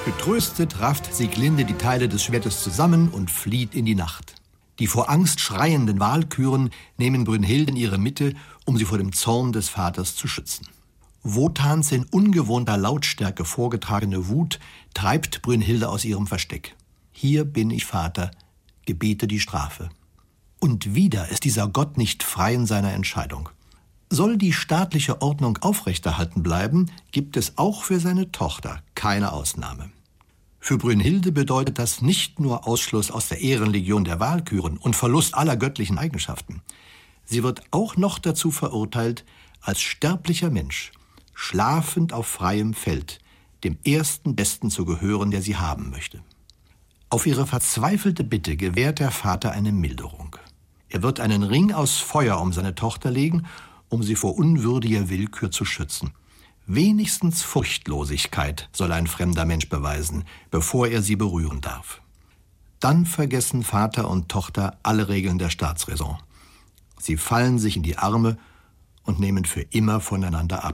Getröstet rafft Sieglinde die Teile des Schwertes zusammen und flieht in die Nacht. Die vor Angst schreienden Walküren nehmen Brünnhilde in ihre Mitte, um sie vor dem Zorn des Vaters zu schützen. Wotans in ungewohnter Lautstärke vorgetragene Wut treibt Brünnhilde aus ihrem Versteck. Hier bin ich, Vater, gebete die Strafe. Und wieder ist dieser Gott nicht frei in seiner Entscheidung. Soll die staatliche Ordnung aufrechterhalten bleiben, gibt es auch für seine Tochter keine Ausnahme. Für Brünnhilde bedeutet das nicht nur Ausschluss aus der Ehrenlegion der Walküren und Verlust aller göttlichen Eigenschaften. Sie wird auch noch dazu verurteilt, als sterblicher Mensch, schlafend auf freiem Feld, dem ersten Besten zu gehören, der sie haben möchte. Auf ihre verzweifelte Bitte gewährt der Vater eine Milderung. Er wird einen Ring aus Feuer um seine Tochter legen, um sie vor unwürdiger Willkür zu schützen. Wenigstens Furchtlosigkeit soll ein fremder Mensch beweisen, bevor er sie berühren darf. Dann vergessen Vater und Tochter alle Regeln der Staatsräson. Sie fallen sich in die Arme und nehmen für immer voneinander Abschied.